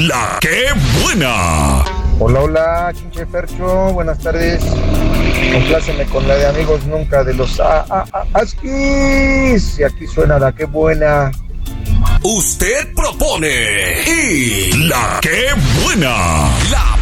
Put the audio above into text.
La que buena. Hola, hola, Chinche Fercho, buenas tardes. Compláceme con la de Amigos Nunca de los Askis. Y aquí suena La que buena. Usted propone y La que buena. La